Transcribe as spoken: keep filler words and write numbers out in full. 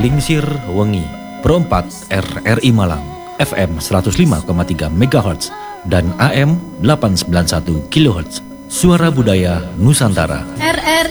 Lingsir Wengi, Pro empat R R I Malang, F M seratus lima koma tiga megahertz dan A M delapan ratus sembilan puluh satu kilohertz. Suara Budaya Nusantara. R R